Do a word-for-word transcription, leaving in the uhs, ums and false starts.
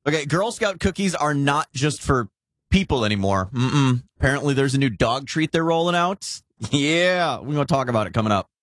Okay, Girl Scout cookies are not just for people anymore. Mm-mm. Apparently, there's a new dog treat they're rolling out. Yeah, we're going to talk about it coming up.